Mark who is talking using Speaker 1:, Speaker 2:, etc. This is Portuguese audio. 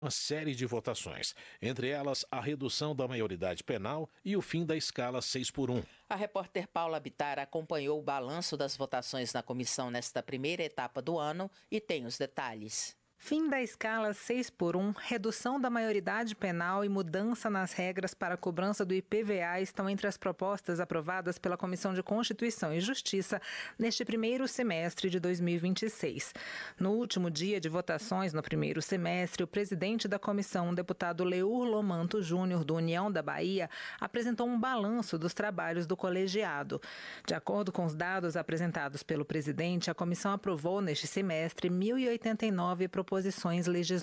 Speaker 1: uma série de votações, entre elas a redução da maioridade penal e o fim da escala 6x1.
Speaker 2: A repórter Paula Bittar acompanhou o balanço das votações na comissão nesta primeira etapa do ano e tem os detalhes.
Speaker 3: Fim da escala 6x1, redução da maioridade penal e mudança nas regras para a cobrança do IPVA estão entre as propostas aprovadas pela Comissão de Constituição e Justiça neste primeiro semestre de 2026. No último dia de votações no primeiro semestre, o presidente da comissão, o deputado Leur Lomanto Júnior, do União da Bahia, apresentou um balanço dos trabalhos do colegiado. De acordo com os dados apresentados pelo presidente, a comissão aprovou neste semestre 1.089 proposições legislativas